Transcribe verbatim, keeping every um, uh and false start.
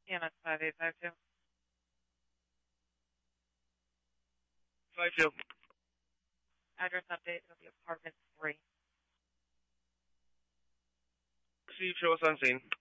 E M S five eight five two. five two. Address update, it'll be apartment three. See you, show us on scene.